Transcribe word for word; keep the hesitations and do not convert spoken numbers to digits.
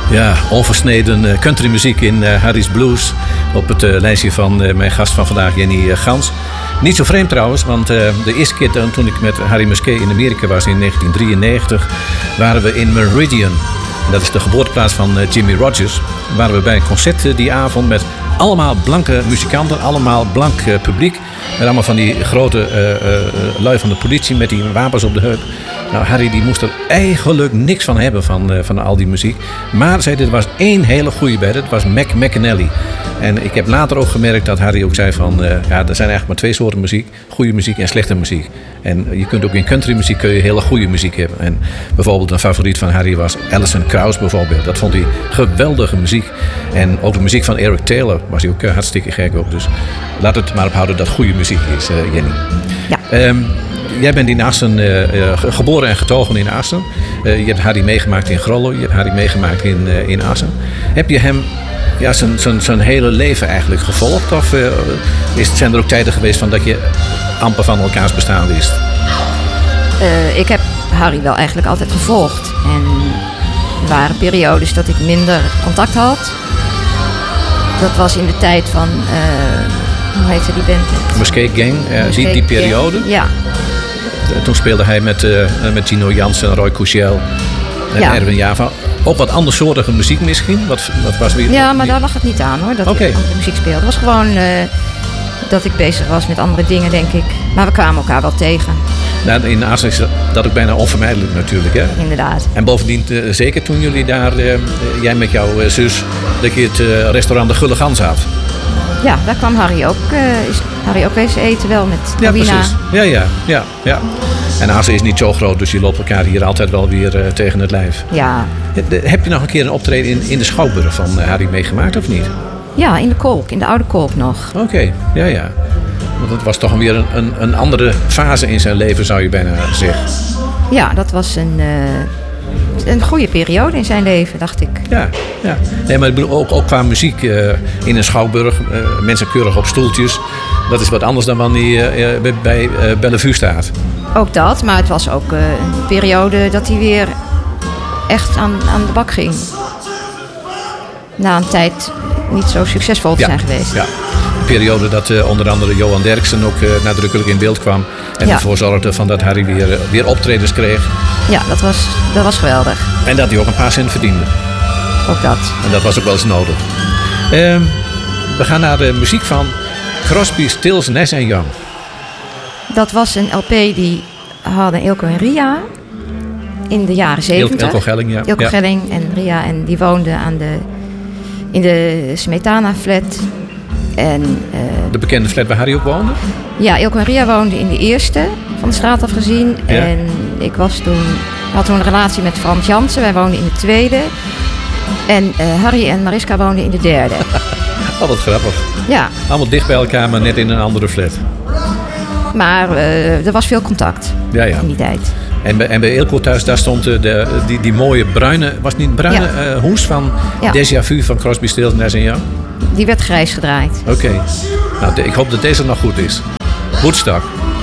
Ja, onversneden countrymuziek in uh, Harry's Blues. Op het uh, lijstje van uh, mijn gast van vandaag, Jenny uh, Gans. Niet zo vreemd trouwens, want uh, de eerste keer dan, toen ik met Harry Musquet in Amerika was in negentien drieënnegentig... waren we in Meridian. En dat is de geboorteplaats van uh, Jimmy Rogers. Waren we bij een concert uh, die avond met allemaal blanke muzikanten, allemaal blank uh, publiek. Met allemaal van die grote uh, uh, lui van de politie met die wapens op de heup. Nou, Harry die moest er eigenlijk niks van hebben van, uh, van al die muziek. Maar zei, er was één hele goede bij, dat was Mac McAnally. En ik heb later ook gemerkt dat Harry ook zei van... Uh, ja, er zijn eigenlijk maar twee soorten muziek. Goede muziek en slechte muziek. En je kunt ook in countrymuziek kun je hele goede muziek hebben. En bijvoorbeeld een favoriet van Harry was Alison Krauss bijvoorbeeld. Dat vond hij geweldige muziek. En ook de muziek van Eric Taylor was hij ook uh, hartstikke gek op. Dus laat het maar ophouden dat goede muziek is, uh, Jenny. Ja. Um, Jij bent in Assen, uh, uh, geboren en getogen in Assen. Uh, je hebt Harry meegemaakt in Grollo. Je hebt Harry meegemaakt in, uh, in Assen. Heb je hem ja, zijn, zijn, zijn hele leven eigenlijk gevolgd? Of uh, is, zijn er ook tijden geweest van dat je amper van elkaars bestaan wist? Uh, ik heb Harry wel eigenlijk altijd gevolgd. En er waren periodes dat ik minder contact had. Dat was in de tijd van... Uh, hoe heette die band? Musquet Gang, uh, Musquet die, die periode? Gang. Ja. Toen speelde hij met, uh, met Gino Jansen, Roy Couchel en ja. Erwin Java. Ook wat andersoortige muziek misschien? Wat, wat was weer, ja, maar daar lag het niet aan hoor, dat okay. ik andere muziek speelde. Het was gewoon uh, dat ik bezig was met andere dingen, denk ik. Maar we kwamen elkaar wel tegen. Nou, in Assen is dat ook bijna onvermijdelijk natuurlijk, hè? Inderdaad. En bovendien, uh, zeker toen jullie daar, uh, jij met jouw uh, zus, dat je het uh, restaurant De Gulle Gans had. Ja, daar kwam Harry ook, uh, is Harry ook wezen eten wel met Rowena. Ja, precies. Ja, ja, ja, ja. En Assen is niet zo groot, dus je loopt elkaar hier altijd wel weer uh, tegen het lijf. Ja. Heb je nog een keer een optreden in, in de Schouwburg van uh, Harry meegemaakt of niet? Ja, in de Kolk, in de oude Kolk nog. Oké, okay. ja, ja. Want het was toch weer een, een, een andere fase in zijn leven, zou je bijna zeggen. Ja, dat was een... Uh... Een goede periode in zijn leven, dacht ik. Ja, ja. Nee, maar ik bedoel ook, ook qua muziek uh, in een schouwburg. Uh, mensen keurig op stoeltjes. Dat is wat anders dan wanneer hij uh, bij uh, Bellevue staat. Ook dat, maar het was ook uh, een periode dat hij weer echt aan, aan de bak ging. Na een tijd niet zo succesvol te ja, zijn geweest. Ja, een periode dat uh, onder andere Johan Derksen ook uh, nadrukkelijk in beeld kwam. En ja. ervoor zorgde van dat Harry weer, uh, weer optredens kreeg. Ja, dat was, dat was geweldig. En dat hij ook een paar cent verdiende. Ook dat. En dat was ook wel eens nodig. Uh, we gaan naar de muziek van Crosby, Stills, Nash en Young. Dat was een L P die hadden Eelco en Ria in de jaren zeventig. Eelco Gelling, ja. Eelco ja. Gelling en Ria. En die woonden aan de, in de Smetana-flat. En, uh, de bekende flat waar Harry ook woonde? Ja, Eelco en Ria woonden in de eerste van de straat af gezien. Ja. En ik was toen, had toen een relatie met Frans Jansen. Wij woonden in de tweede. En uh, Harry en Mariska woonden in de derde. Oh, wat grappig. Ja. Allemaal dicht bij elkaar, maar net in een andere flat. Maar uh, er was veel contact ja, ja. in die tijd. En bij, en bij Eelco thuis, daar stond de, de, die, die mooie bruine... Was het niet een bruine ja. uh, hoes van ja. Déjà Vu van Crosby, Stills, Nash en Young? Die werd grijs gedraaid. Oké. Okay. Nou, de, ik hoop dat deze nog goed is. Woodstock.